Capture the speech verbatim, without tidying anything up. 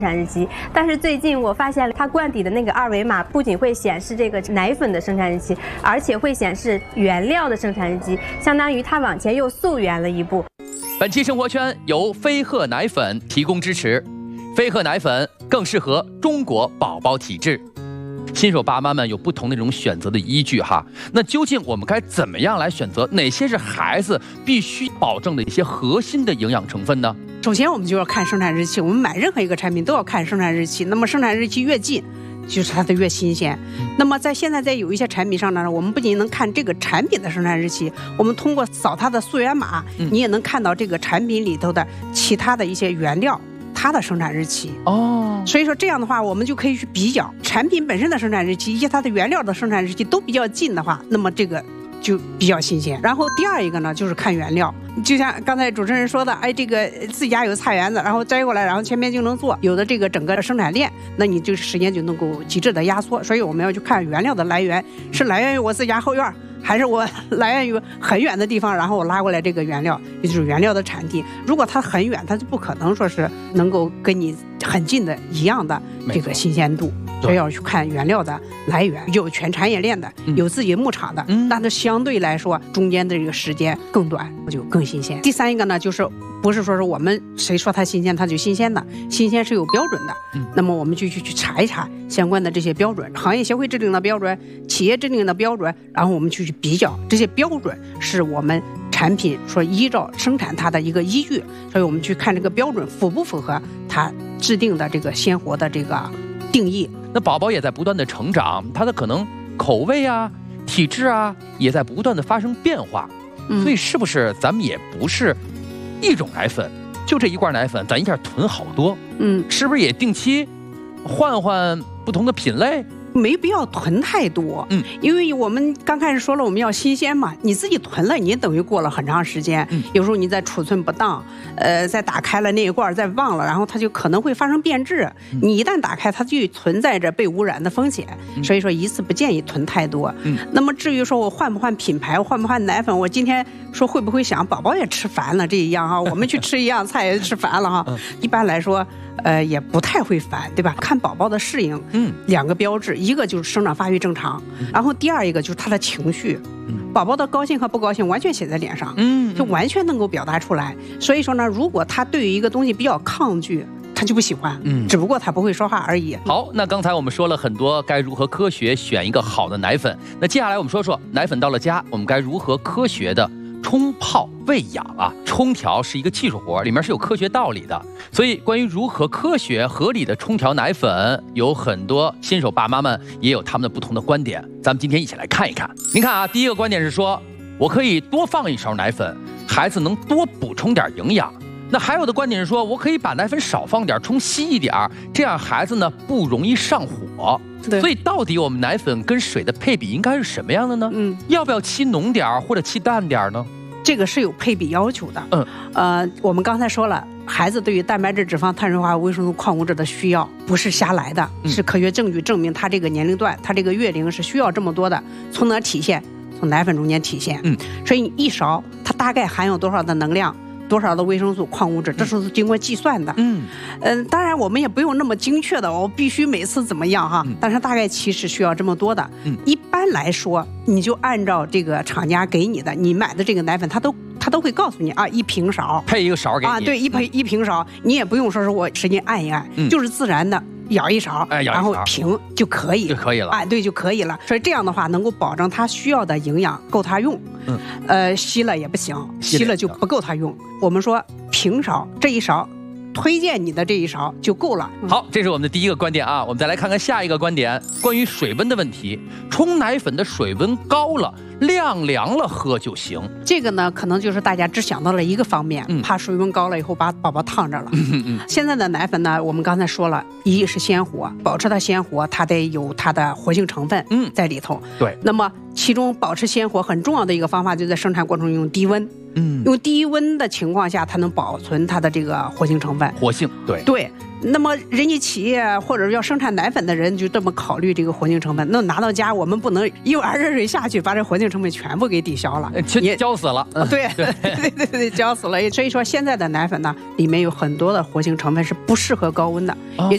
产日期，但是最近我发现了它罐底的那个二维码不仅会显示这个奶粉的生产日期，而且会显示原料的生产日期，相当于它往前又溯源了一步。 本期生活圈由飞鹤奶粉提供支持，飞鹤奶粉更适合中国宝宝体质。新手爸妈们有不同的这种选择的依据哈，那究竟我们该怎么样来选择哪些是孩子必须保证的一些核心的营养成分呢？ 首先我们就要看生产日期，我们买任何一个产品都要看生产日期，那么生产日期越近就是它的越新鲜。那么在现在在有一些产品上呢，我们不仅能看这个产品的生产日期，我们通过扫它的溯源码，你也能看到这个产品里头的其他的一些原料它的生产日期哦， 所以说这样的话，我们就可以去比较产品本身的生产日期以及它的原料的生产日期都比较近的话，那么这个就比较新鲜。然后第二一个呢，就是看原料，就像刚才主持人说的，哎，这个自己家有菜园子，然后摘过来，然后前面就能做，有的这个整个生产链，那你这个时间就能够极致的压缩。所以我们要去看原料的来源，是来源于我自己家后院，还是我来源于很远的地方，然后我拉过来这个原料，也就是原料的产地。如果它很远，它就不可能说是能够跟你很近的一样的这个新鲜度，所以要去看原料的来源，有全产业链的，有自己牧场的，嗯、那它相对来说中间的这个时间更短，就更新鲜。第三一个呢，就是不是说是我们谁说它新鲜它就新鲜的，新鲜是有标准的，嗯、那么我们就去去查一查相关的这些标准，行业协会制定的标准，企业制定的标准，然后我们去去比较这些标准是我们产品说依照生产它的一个依据，所以我们去看这个标准符不符合它制定的这个鲜活的这个定义。 那宝宝也在不断的成长，他的可能口味啊、体质啊也在不断的发生变化，嗯、所以是不是咱们也不是一种奶粉，就这一罐奶粉咱一下囤好多，嗯，是不是也定期换换不同的品类？ 没必要囤太多，嗯，因为我们刚开始说了我们要新鲜嘛，你自己囤了，你也等于过了很长时间，嗯、有时候你在储存不当，呃，再打开了那一罐再忘了，然后它就可能会发生变质，嗯、你一旦打开，它就存在着被污染的风险，嗯、所以说一次不建议囤太多。嗯，那么至于说我换不换品牌，换不换奶粉，我今天说会不会想宝宝也吃烦了这一样哈，我们去吃一样菜也吃烦了哈，嗯、一般来说，呃，也不太会烦，对吧？看宝宝的适应，嗯，两个标志。一个就是生长发育正常，然后第二一个就是他的情绪，宝宝的高兴和不高兴完全写在脸上，嗯，就完全能够表达出来。所以说呢，如果他对于一个东西比较抗拒，他就不喜欢，嗯，只不过他不会说话而已。 好，那刚才我们说了很多该如何科学选一个好的奶粉，那接下来我们说说奶粉到了家，我们该如何科学的冲泡喂养啊。冲调是一个技术活，里面是有科学道理的，所以关于如何科学合理的冲调奶粉，有很多新手爸妈们也有他们的不同的观点，咱们今天一起来看一看。您看啊，第一个观点是说我可以多放一勺奶粉，孩子能多补充点营养。那还有的观点是说我可以把奶粉少放点，冲稀一点，这样孩子呢不容易上火。所以到底我们奶粉跟水的配比应该是什么样的呢？嗯，要不要沏浓点或者沏淡点呢？ 这个是有配比要求的。嗯，呃，我们刚才说了，孩子对于蛋白质、脂肪、碳水化合物、维生素、矿物质的需要不是瞎来的，嗯、是科学证据证明他这个年龄段、他这个月龄是需要这么多的。从哪体现？从奶粉中间体现。嗯，所以你一勺它大概含有多少的能量？多少的维生素、矿物质，这是经过计算的。嗯，嗯，当然我们也不用那么精确的，我必须每次怎么样哈，嗯、但是大概其实需要这么多的。嗯，一般来说，你就按照这个厂家给你的，你买的这个奶粉，它都它都会告诉你啊，一平勺配一个勺给你啊，对，一配一平勺，你也不用说是我使劲按一按，嗯、就是自然的。舀一勺，哎，然后平就可以， 就可以了， 哎，对，就可以了。所以这样的话，能够保证他需要的营养够他用。嗯，呃，稀了也不行，稀了就不够他用。我们说平勺这一勺，推荐你的这一勺就够了。 嗯、好，这是我们的第一个观点啊。我们再来看看下一个观点，关于水温的问题。冲奶粉的水温高了，晾凉了喝就行。 这个呢，可能就是大家只想到了一个方面，嗯、怕水温高了以后把宝宝烫着了。嗯嗯、现在的奶粉呢，我们刚才说了，一是鲜活，保持它鲜活，它得有它的活性成分在里头。 嗯、对。 那么其中保持鲜活很重要的一个方法，就在生产过程中用低温。嗯，用低温的情况下，它能保存它的这个活性成分。 活性，对对。那么人家企业或者要生产奶粉的人就这么考虑这个活性成分，那拿到家我们不能一碗热水下去把这活性成分全部给抵消了， 也浇死了。 对对对对对，浇死了。所以说现在的奶粉呢，里面有很多的活性成分是不适合高温的。哦、也